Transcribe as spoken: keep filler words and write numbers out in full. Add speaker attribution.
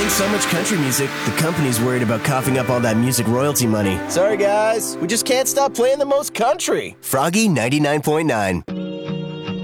Speaker 1: so much country music, the company's worried about coughing up all that music royalty money. Sorry, guys. We just can't stop playing the most country. Froggy ninety-nine point nine.